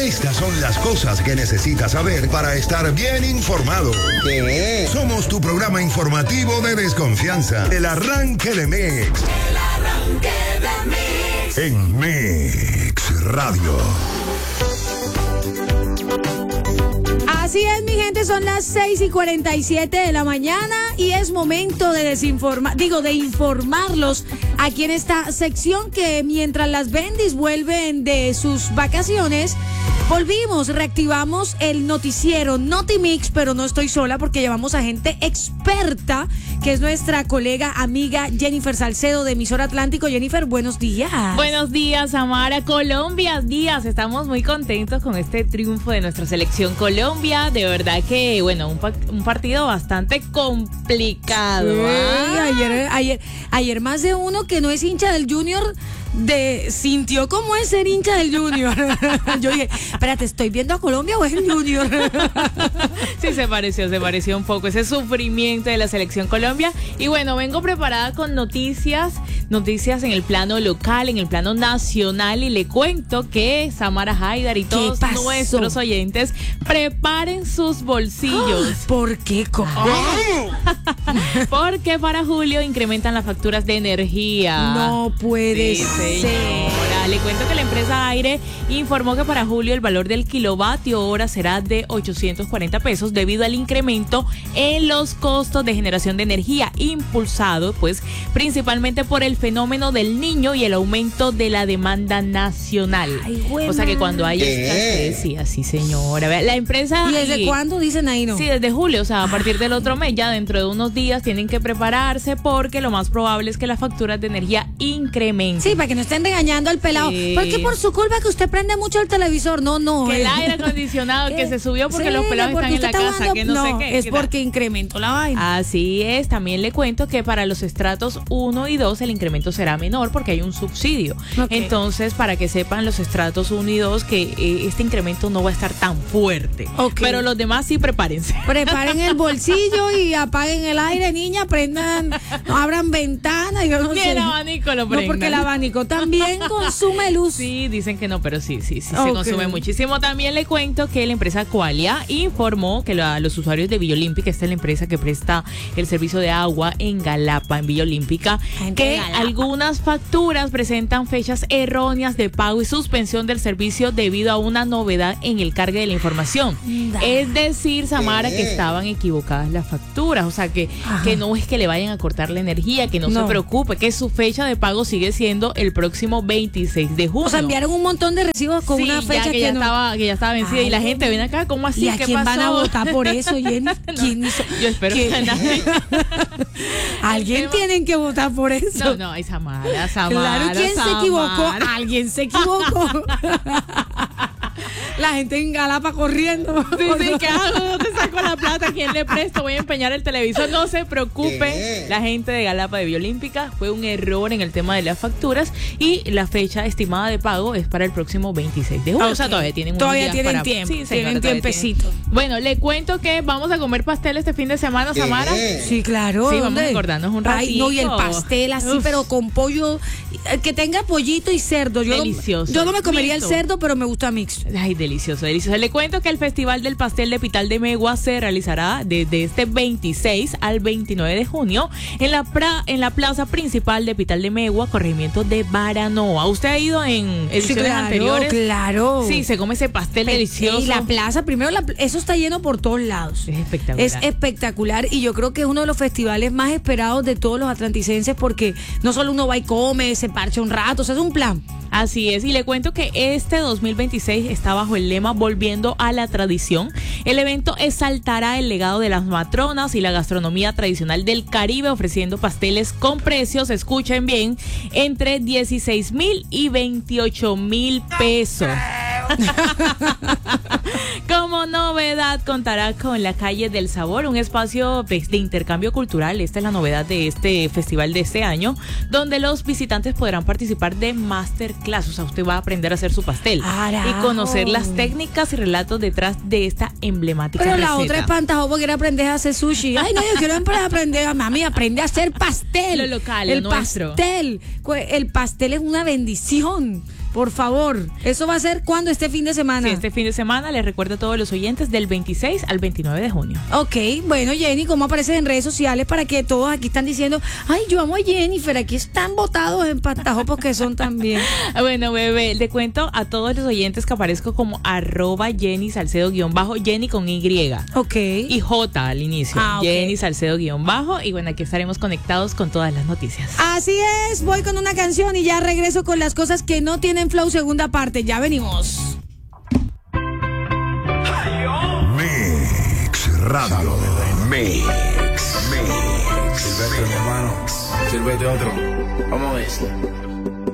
Estas son las cosas que necesitas saber para estar bien informado. ¿Qué? Somos tu programa informativo de desconfianza. El arranque de Mix. El arranque de Mix. En Mix Radio. Así es, mi gente, son las 6:47 de la mañana y es momento de informarlos aquí en esta sección que mientras las bendis vuelven de sus vacaciones, reactivamos el noticiero Notimix, pero no estoy sola porque llevamos a gente experta, que es nuestra colega, amiga Jennifer Salcedo de Emisora Atlántico. Jennifer, buenos días. Buenos días, Samara. Colombia, días. Estamos muy contentos con este triunfo de nuestra selección Colombia. De verdad que, bueno, un partido bastante complicado. Ayer más de uno que no es hincha del Junior sintió cómo es ser hincha del Junior. Yo dije, espérate, ¿estoy viendo a Colombia o es el Junior? Sí, se pareció un poco ese sufrimiento de la selección Colombia. Y bueno, vengo preparada con noticias en el plano local, en el plano nacional, y le cuento que Samara Haidar y todos nuestros oyentes preparen sus bolsillos. ¿Por qué? ¿Cómo? Porque para julio incrementan las facturas de energía. No puede ser. Señora, le cuento que la empresa Aire informó que para julio el valor del kilovatio hora será de 840 pesos debido al incremento en los costos de generación de energía, impulsado pues principalmente por el fenómeno del Niño y el aumento de la demanda nacional. Ay, o sea que cuando haya escasez, sí, así señora. La empresa... ¿Y desde cuándo dicen ahí no? Sí, desde julio, o sea, a partir del otro mes, ya dentro de unos días tienen que prepararse porque lo más probable es que las facturas de energía incrementen. Sí, para que no estén regañando al pelado. Sí. Porque por su culpa que usted prende mucho el televisor. No. Que el aire acondicionado que se subió porque los pelados están en la casa, que no sé qué. Es porque incrementó la vaina. Así es, también le cuento que para los estratos 1 y 2 el incremento será menor porque hay un subsidio. Okay. Entonces, para que sepan los estratos 1 y 2 que este incremento no va a estar tan fuerte. Okay. Pero los demás sí prepárense. Preparen el bolsillo y apaguen el aire, niña, abran ventanas. Ni el abanico lo prendan. No, porque el abanico también consume luz. Sí, dicen que no, pero sí, Okay. se consume muchísimo. También le cuento que la empresa Qualia informó que los usuarios de Villa Olímpica, esta es la empresa que presta el servicio de agua en Galapa, en Villa Olímpica, que algunas facturas presentan fechas erróneas de pago y suspensión del servicio debido a una novedad en el cargue de la información. Es decir, Samara, que estaban equivocadas las facturas, o sea que no es que le vayan a cortar la energía, que no se preocupe, que su fecha de pago sigue siendo el próximo 26 de junio. O sea, enviaron un montón de recibos con una fecha que ya estaba vencida. Y la gente viene acá, ¿cómo así? ¿Y a ¿Qué quién pasó? van a votar por eso, Jenny? ¿Quién hizo? Yo espero que nadie. Alguien tienen que votar por eso. No, es Samara. Claro, ¿quién se equivocó? Alguien se equivocó. La gente en Galapa corriendo. Dice, ¿qué hago? ¿Dónde saco la plata? ¿Quién le presto? Voy a empeñar el televisor. No se preocupe. La gente de Galapa de Villa Olímpica, fue un error en el tema de las facturas y la fecha estimada de pago es para el próximo 26 de junio. Okay. O sea, todavía tienen tiempo. Sí, tienen tiempecito. Bueno, le cuento que vamos a comer pastel este fin de semana, Samara. Sí, claro. Sí, vamos a acordarnos un ratito. Ay, no, y el pastel así, pero con pollo, que tenga pollito y cerdo. Delicioso. Yo no me comería Mixto. el cerdo, pero me gusta mixto. Ay, delicioso. Le cuento que el Festival del Pastel de Pital de Megua se realizará desde este 26 al 29 de junio en la plaza principal de Pital de Megua, corregimiento de Baranoa. ¿Usted ha ido en ediciones anteriores? Claro. Sí, se come ese pastel delicioso. Y la plaza, eso está lleno por todos lados. Es espectacular. Es espectacular y yo creo que es uno de los festivales más esperados de todos los atlanticenses porque no solo uno va y come, se parcha un rato, o sea, es un plan. Así es, y le cuento que este 2026 está bajo el lema Volviendo a la Tradición. El evento exaltará el legado de las matronas y la gastronomía tradicional del Caribe, ofreciendo pasteles con precios, escuchen bien, entre 16,000 y 28,000 pesos. Como novedad, contará con la Calle del Sabor, un espacio de intercambio cultural. Esta es la novedad de este festival de este año, donde los visitantes podrán participar de masterclass. O sea, usted va a aprender a hacer su pastel y conocer las técnicas y relatos detrás de esta emblemática receta. Pero la otra espantajobo quiere aprender a hacer sushi. Ay, no, yo quiero aprender, mami, aprende a hacer pastel. Lo local, el lo nuestro. pastel. El pastel es una bendición. por favor. ¿Eso va a ser cuando este fin de semana? Sí, este fin de semana, les recuerdo a todos los oyentes, del 26 al 29 de junio. Ok, bueno, Jenny, ¿cómo apareces en redes sociales para que todos aquí están diciendo, ay, yo amo a Jennifer, aquí están botados en pantajo porque son también? Bueno, bebé, le cuento a todos los oyentes que aparezco como @Jenny Salcedo _ Jenny con Y. Ok. Y J al inicio. Ah, ok. Jenny Salcedo _ y bueno, aquí estaremos conectados con todas las noticias. Así es, voy con una canción y ya regreso con las cosas que no tienen flow segunda parte. Ya venimos. Mix Radio. Mix. Silvestre, mi hermano. Sírvete otro. Vamos a ver.